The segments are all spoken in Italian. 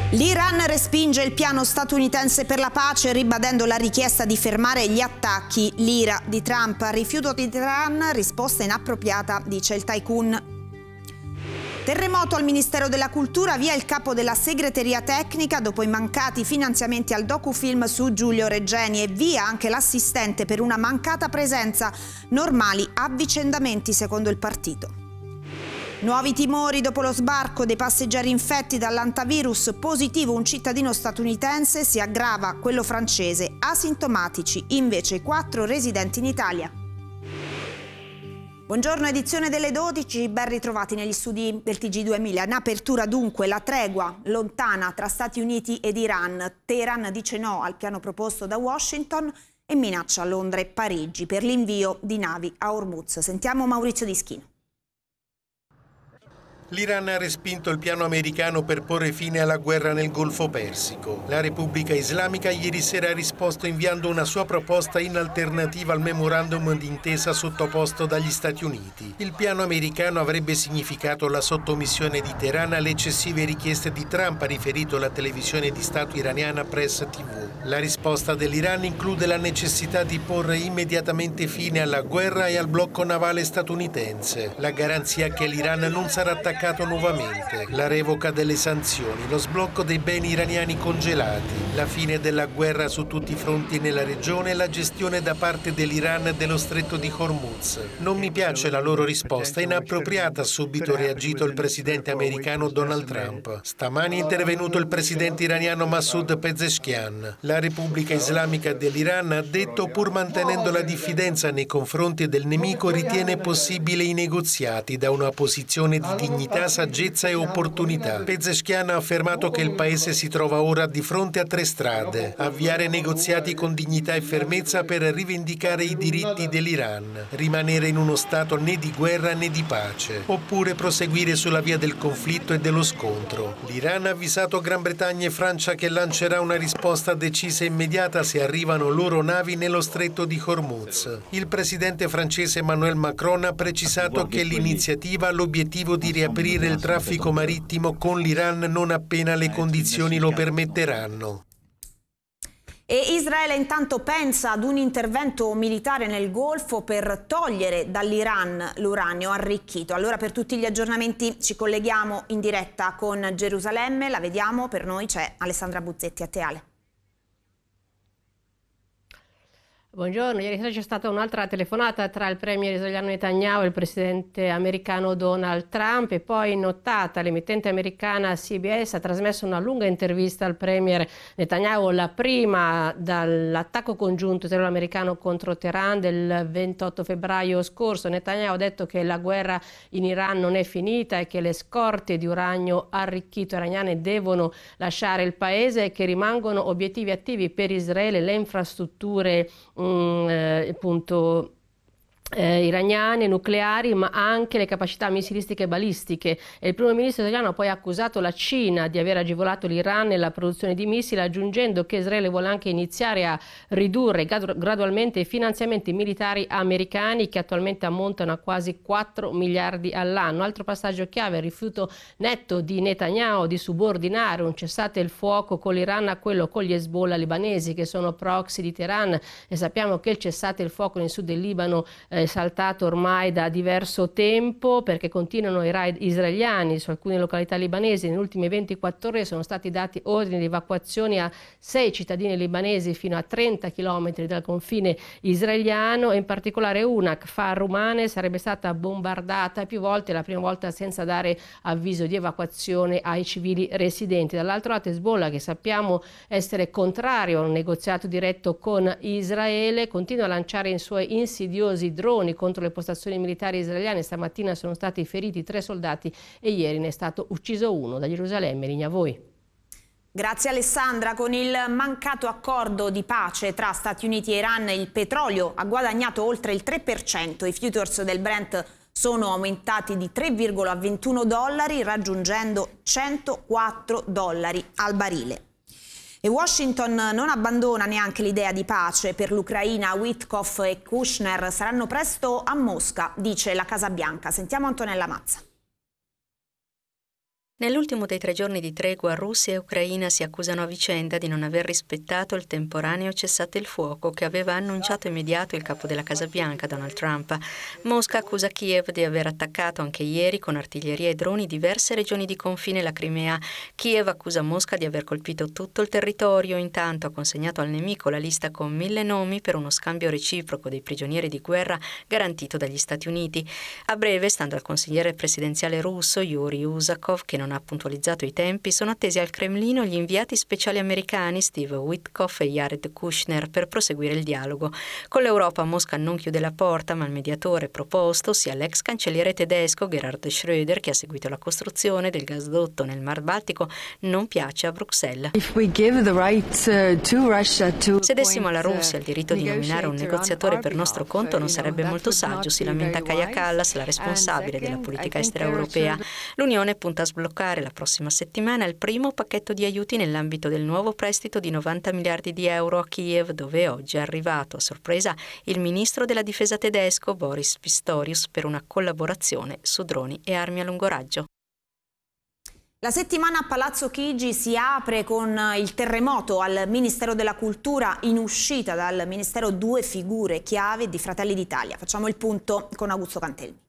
L'Iran respinge il piano statunitense per la pace, ribadendo la richiesta di fermare gli attacchi. L'ira di Trump, rifiuto di Teheran, risposta inappropriata, dice il tycoon. Terremoto al Ministero della Cultura, via il capo della segreteria tecnica dopo i mancati finanziamenti al docufilm su Giulio Regeni, e via anche l'assistente per una mancata presenza. Normali avvicendamenti secondo il partito. Nuovi timori dopo lo sbarco dei passeggeri infetti dall'antivirus, positivo un cittadino statunitense, si aggrava quello francese, asintomatici invece i 4 residenti in Italia. Buongiorno, edizione delle 12, ben ritrovati negli studi del TG2000. In apertura dunque la tregua lontana tra Stati Uniti ed Iran. Teheran dice no al piano proposto da Washington e minaccia Londra e Parigi per l'invio di navi a Hormuz. Sentiamo Maurizio Dischino. L'Iran ha respinto il piano americano per porre fine alla guerra nel Golfo Persico. La Repubblica Islamica ieri sera ha risposto inviando una sua proposta in alternativa al memorandum d'intesa sottoposto dagli Stati Uniti. Il piano americano avrebbe significato la sottomissione di Teheran alle eccessive richieste di Trump, ha riferito la televisione di Stato iraniana Press TV. La risposta dell'Iran include la necessità di porre immediatamente fine alla guerra e al blocco navale statunitense, la garanzia che l'Iran non sarà attaccato nuovamente, la revoca delle sanzioni, lo sblocco dei beni iraniani congelati, la fine della guerra su tutti i fronti nella regione e la gestione da parte dell'Iran dello stretto di Hormuz. Non mi piace la loro risposta, inappropriata, ha subito reagito il presidente americano Donald Trump. Stamani è intervenuto il presidente iraniano Masoud Pezeshkian. La Repubblica Islamica dell'Iran ha detto, pur mantenendo la diffidenza nei confronti del nemico, ritiene possibile i negoziati da una posizione di dignità, saggezza e opportunità. Pezeshkian ha affermato che il paese si trova ora di fronte a 3 strade: avviare negoziati con dignità e fermezza per rivendicare i diritti dell'Iran, rimanere in uno stato né di guerra né di pace, oppure proseguire sulla via del conflitto e dello scontro. L'Iran ha avvisato Gran Bretagna e Francia che lancerà una risposta decisa e immediata se arrivano loro navi nello stretto di Hormuz. Il presidente francese Emmanuel Macron ha precisato che l'iniziativa ha l'obiettivo di riaprire il traffico marittimo con l'Iran non appena le condizioni lo permetteranno. E Israele intanto pensa ad un intervento militare nel Golfo per togliere dall'Iran l'uranio arricchito. Allora, per tutti gli aggiornamenti ci colleghiamo in diretta con Gerusalemme, la vediamo, per noi c'è Alessandra Buzzetti. A te, Ale. Buongiorno, ieri sera c'è stata un'altra telefonata tra il premier israeliano Netanyahu e il presidente americano Donald Trump, e poi in nottata l'emittente americana CBS ha trasmesso una lunga intervista al premier Netanyahu, la prima dall'attacco congiunto israelo-americano contro Teheran del 28 febbraio scorso. Netanyahu ha detto che la guerra in Iran non è finita e che le scorte di uranio arricchito iraniane devono lasciare il paese e che rimangono obiettivi attivi per Israele le infrastrutture appunto iraniane, nucleari, ma anche le capacità missilistiche e balistiche. E il primo ministro italiano ha poi accusato la Cina di aver agevolato l'Iran nella produzione di missili, aggiungendo che Israele vuole anche iniziare a ridurre gradualmente i finanziamenti militari americani, che attualmente ammontano a quasi 4 miliardi all'anno. Altro passaggio chiave: il rifiuto netto di Netanyahu di subordinare un cessate il fuoco con l'Iran a quello con gli Hezbollah libanesi, che sono proxy di Teheran, e sappiamo che il cessate il fuoco nel sud del Libano è saltato ormai da diverso tempo, perché continuano i raid israeliani su alcune località libanesi. Nelle ultime 24 ore sono stati dati ordini di evacuazione a 6 cittadini libanesi fino a 30 km dal confine israeliano, e in particolare una, Kfar Rumane, sarebbe stata bombardata più volte, la prima volta senza dare avviso di evacuazione ai civili residenti. Dall'altro lato Hezbollah, che sappiamo essere contrario a un negoziato diretto con Israele, continua a lanciare i suoi insidiosi droni contro le postazioni militari israeliane. Stamattina sono stati feriti 3 soldati e ieri ne è stato ucciso uno. Da Gerusalemme, linea a voi. Grazie Alessandra. Con il mancato accordo di pace tra Stati Uniti e Iran, il petrolio ha guadagnato oltre il 3%. I futures del Brent sono aumentati di 3,21 dollari, raggiungendo 104 dollari al barile. E Washington non abbandona neanche l'idea di pace per l'Ucraina. Witkoff e Kushner saranno presto a Mosca, dice la Casa Bianca. Sentiamo Antonella Mazza. Nell'ultimo dei 3 giorni di tregua, Russia e Ucraina si accusano a vicenda di non aver rispettato il temporaneo cessate il fuoco che aveva annunciato immediato il capo della Casa Bianca, Donald Trump. Mosca accusa Kiev di aver attaccato anche ieri con artiglieria e droni diverse regioni di confine e la Crimea. Kiev accusa Mosca di aver colpito tutto il territorio, intanto ha consegnato al nemico la lista con 1000 nomi per uno scambio reciproco dei prigionieri di guerra garantito dagli Stati Uniti. A breve, stando al consigliere presidenziale russo Yuri Usakov, che non ha puntualizzato i tempi, sono attesi al Cremlino gli inviati speciali americani Steve Witkoff e Jared Kushner per proseguire il dialogo. Con l'Europa Mosca non chiude la porta, ma il mediatore proposto, sia l'ex cancelliere tedesco Gerhard Schröder, che ha seguito la costruzione del gasdotto nel Mar Baltico, non piace a Bruxelles. Se dessimo alla Russia il diritto di nominare un negoziatore per nostro conto non sarebbe molto saggio, si lamenta Kaja Kallas, la responsabile della politica estera europea. L'Unione punta a sbloccare la prossima settimana il primo pacchetto di aiuti nell'ambito del nuovo prestito di 90 miliardi di euro a Kiev, dove oggi è arrivato a sorpresa il ministro della difesa tedesco Boris Pistorius per una collaborazione su droni e armi a lungo raggio. La settimana a Palazzo Chigi si apre con il terremoto al Ministero della Cultura, in uscita dal Ministero 2 figure chiave di Fratelli d'Italia. Facciamo il punto con Augusto Cantelmi.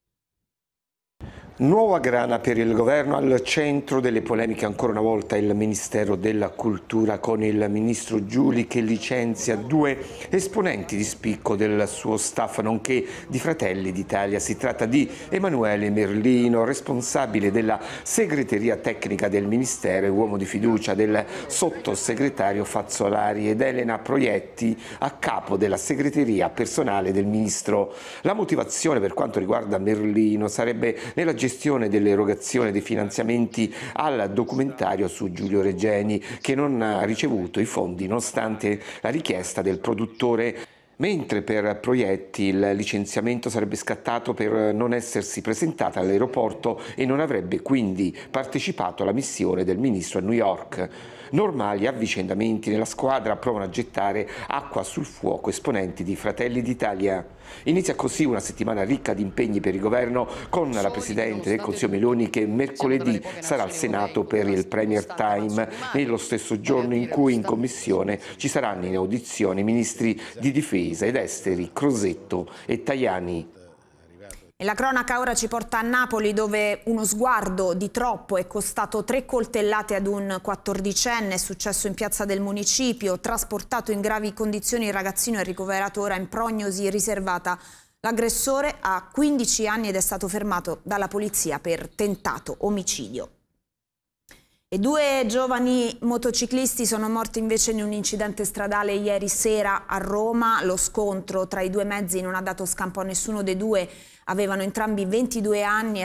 Nuova grana per il governo, al centro delle polemiche ancora una volta il Ministero della Cultura con il ministro Giuli che licenzia 2 esponenti di spicco del suo staff nonché di Fratelli d'Italia. Si tratta di Emanuele Merlino, responsabile della segreteria tecnica del Ministero e uomo di fiducia del sottosegretario Fazzolari, ed Elena Proietti, a capo della segreteria personale del ministro. La motivazione per quanto riguarda Merlino sarebbe nella gestione dell'erogazione dei finanziamenti al documentario su Giulio Regeni, che non ha ricevuto i fondi nonostante la richiesta del produttore. Mentre per Proietti il licenziamento sarebbe scattato per non essersi presentata all'aeroporto e non avrebbe quindi partecipato alla missione del ministro a New York. Normali avvicendamenti nella squadra provano a gettare acqua sul fuoco esponenti di Fratelli d'Italia. Inizia così una settimana ricca di impegni per il governo, con la Presidente del Consiglio Meloni che mercoledì sarà al Senato per il Premier Time, nello stesso giorno in cui in Commissione ci saranno in audizione i ministri di Difesa ed Esteri Crosetto e Tajani. E la cronaca ora ci porta a Napoli, dove uno sguardo di troppo è costato 3 coltellate ad un 14enne. È successo in piazza del municipio. Trasportato in gravi condizioni, il ragazzino è ricoverato ora in prognosi riservata. L'aggressore ha 15 anni ed è stato fermato dalla polizia per tentato omicidio. E 2 giovani motociclisti sono morti invece in un incidente stradale ieri sera a Roma. Lo scontro tra i 2 mezzi non ha dato scampo a nessuno dei 2. Avevano entrambi 22 anni.